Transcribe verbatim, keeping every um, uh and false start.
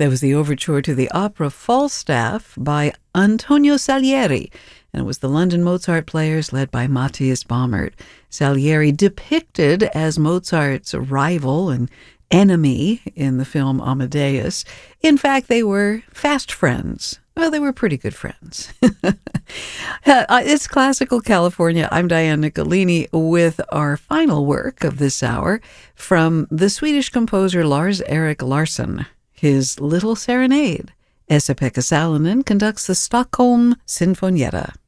That was the overture to the opera Falstaff by Antonio Salieri, and it was the London Mozart Players led by Matthias Baumert. Salieri, depicted as Mozart's rival and enemy in the film Amadeus. In fact, they were fast friends. Well, they were pretty good friends. It's Classical California. I'm Diane Nicolini with our final work of this hour from the Swedish composer Lars-Erik Larsson, his Little Serenade. Esa-Pekka Salonen conducts the Stockholm Sinfonietta.